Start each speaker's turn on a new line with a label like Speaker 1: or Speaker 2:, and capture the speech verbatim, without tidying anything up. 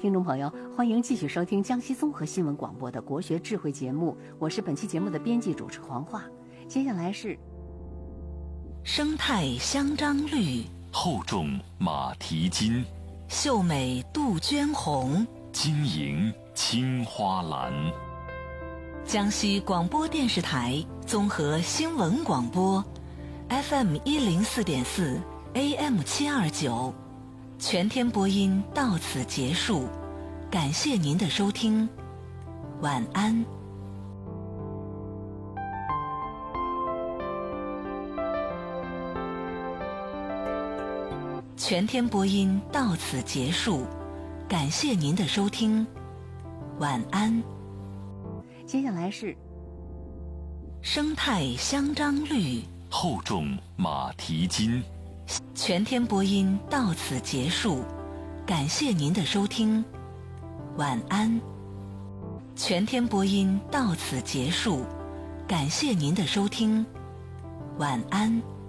Speaker 1: 听众朋友，欢迎继续收听江西综合新闻广播的国学智慧节目，我是本期节目的编辑主持黄化。接下来是
Speaker 2: 生态香樟绿，
Speaker 3: 厚重马蹄金，
Speaker 2: 秀美杜鹃红，
Speaker 3: 晶莹青花蓝。
Speaker 2: 江西广播电视台综合新闻广播 F M 一零四点四 A M 七二九，全天播音到此结束，感谢您的收听，晚安。全天播音到此结束，感谢您的收听，晚安。
Speaker 1: 接下来是
Speaker 2: 生态香樟绿，
Speaker 3: 厚重马蹄金。
Speaker 2: 全天播音到此结束，感谢您的收听，晚安。全天播音到此结束，感谢您的收听，晚安。